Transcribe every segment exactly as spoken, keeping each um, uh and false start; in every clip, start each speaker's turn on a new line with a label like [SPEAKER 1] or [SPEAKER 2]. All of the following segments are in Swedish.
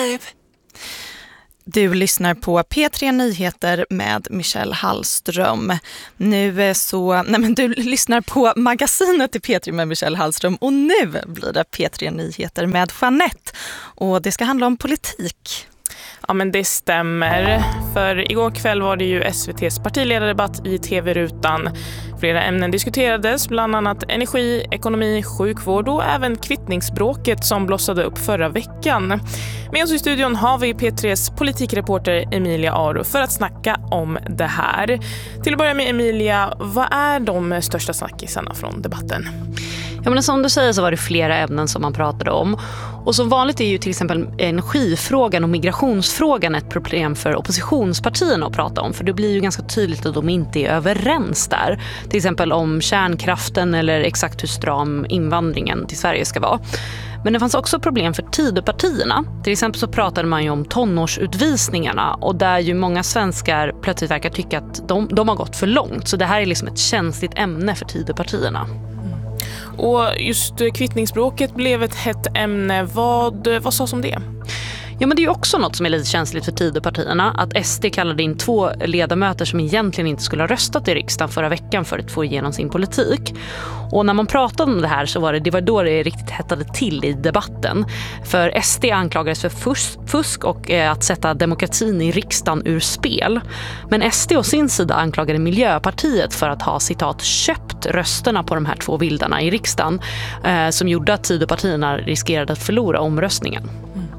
[SPEAKER 1] babe. Du lyssnar på P tre Nyheter med Michelle Hallström. Nu så, nej men du lyssnar på magasinet i P tre med Michelle Hallström och nu blir det P tre Nyheter med Jeanette och det ska handla om politik.
[SPEAKER 2] Ja, men det stämmer. För igår kväll var det ju S V T:s partiledardebatt i tv-rutan. Flera ämnen diskuterades, bland annat energi, ekonomi, sjukvård och även kvittningsbråket som blossade upp förra veckan. Med oss i studion har vi P tres politikreporter Emilia Aro för att snacka om det här. Till att börja med Emilia, vad är de största snackisarna från debatten?
[SPEAKER 3] Ja, men som du säger så var det flera ämnen som man pratade om. Och som vanligt är ju till exempel energifrågan och migrationsfrågan ett problem för oppositionspartierna att prata om. För det blir ju ganska tydligt att de inte är överens där. Till exempel om kärnkraften eller exakt hur stram invandringen till Sverige ska vara. Men det fanns också problem för Tidöpartierna. Till exempel så pratade man ju om tonårsutvisningarna och där ju många svenskar plötsligt verkar tycka att de, de har gått för långt. Så det här är liksom ett känsligt ämne för Tidöpartierna.
[SPEAKER 2] Och just kvittningsbråket blev ett hett ämne. Vad, vad sades om det?
[SPEAKER 3] Ja, men det är ju också något som är lite känsligt för Tidöpartierna. Att S D kallade in två ledamöter som egentligen inte skulle ha röstat i riksdagen förra veckan för att få igenom sin politik. Och när man pratade om det här så var det, det var då det riktigt hettade till i debatten. För S D anklagades för fusk, fusk och eh, att sätta demokratin i riksdagen ur spel. Men S D å sin sida anklagade Miljöpartiet för att ha citat köpt rösterna på de här två vildarna i riksdagen eh, som gjorde att Tidöpartierna riskerade att förlora omröstningen.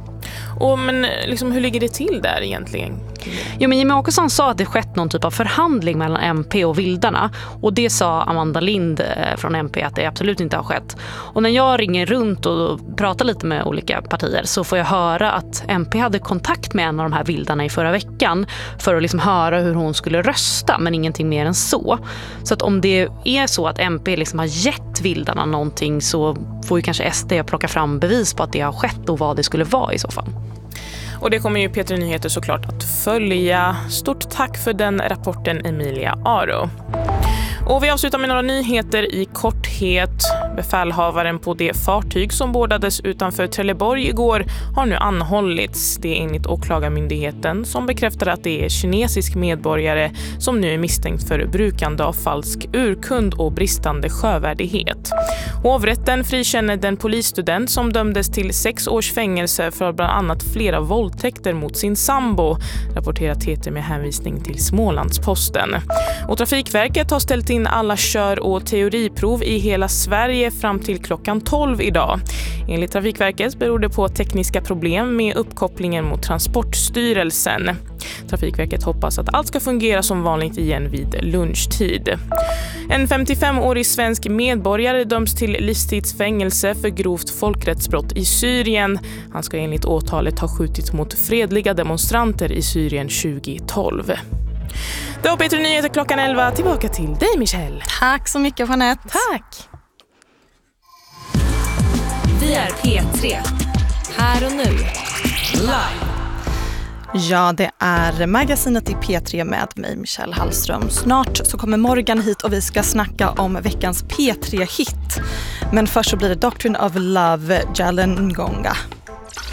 [SPEAKER 2] Och men liksom, hur ligger det till där egentligen?
[SPEAKER 3] Jo, men Jimmie Åkesson sa att det skett någon typ av förhandling mellan M P och vildarna. Och det sa Amanda Lind från M P att det absolut inte har skett. Och när jag ringer runt och pratar lite med olika partier så får jag höra att M P hade kontakt med en av de här vildarna i förra veckan för att liksom höra hur hon skulle rösta, men ingenting mer än så. Så att om det är så att M P liksom har gett vildarna någonting så får ju kanske S D plocka fram bevis på att det har skett och vad det skulle vara i så fall.
[SPEAKER 2] Och det kommer ju P tre Nyheter såklart att följa. Stort tack för den rapporten, Emilia Aro. Och vi avslutar med några nyheter i korthet. Befälhavaren på det fartyg som bordades utanför Trelleborg igår har nu anhållits. Det är enligt åklagarmyndigheten som bekräftar att det är kinesisk medborgare som nu är misstänkt för brukande av falsk urkund och bristande sjövärdighet. Hovrätten frikänner den polisstudent som dömdes till sex års fängelse för bland annat flera våldtäkter mot sin sambo, rapporterar T T med hänvisning till Smålandsposten. Och Trafikverket har ställt in alla kör- och teoriprov i hela Sverige fram till klockan tolv idag. Enligt Trafikverket beror det på tekniska problem med uppkopplingen mot Transportstyrelsen. Trafikverket hoppas att allt ska fungera som vanligt igen vid lunchtid. En femtiofemårig svensk medborgare döms till livstidsfängelse för grovt folkrättsbrott i Syrien. Han ska enligt åtalet ha skjutit mot fredliga demonstranter i Syrien tjugo-tolv. Det var P tre Nyheter klockan elva. Tillbaka till dig, Michelle.
[SPEAKER 1] Tack så mycket, Jeanette.
[SPEAKER 2] Tack.
[SPEAKER 4] Vi är P tre. Här och nu. Live.
[SPEAKER 1] Ja, det är magasinet i P tre med mig, Michelle Hallström. Snart så kommer Morgan hit och vi ska snacka om veckans P tre-hit. Men först så blir det Doctrine of Love, Jalen Ngonga.